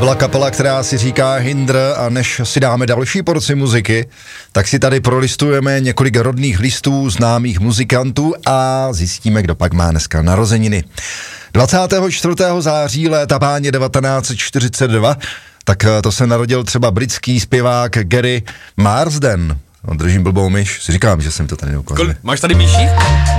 byla kapela, která si říká Hindr, a než si dáme další porci muziky, tak si tady prolistujeme několik rodných listů známých muzikantů a zjistíme, kdo pak má dneska narozeniny. 24. září léta páně 1942, tak to se narodil třeba britský zpěvák Gary Marsden. Držím blbou myš, si říkám, že jsem to tady neukázal. Máš tady myší?